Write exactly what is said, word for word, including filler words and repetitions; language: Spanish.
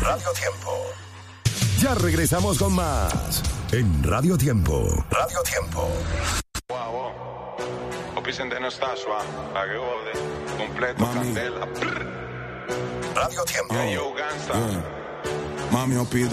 Radio Tiempo. Ya regresamos con más en Radio Tiempo. Radio Tiempo. Wow, wow. Opisen de Nastasua, agode, completo, candela. Radio Tiempo. Yeah, yo, gangsta. Yeah. Mami, opido.